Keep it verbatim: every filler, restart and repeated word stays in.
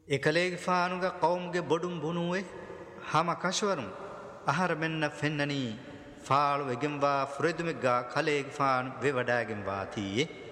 එකලේගේ ෆානුග කවුම්ගේ බොඩුම් බුනුවේ හම කශවරුන් අහර මෙන්න ෆෙන්නනී ෆාಳು වෙගෙම්වා ෆුරෙදුමෙග්ගා කලේගේ ෆානු වෙවඩාගෙන් වාතියේ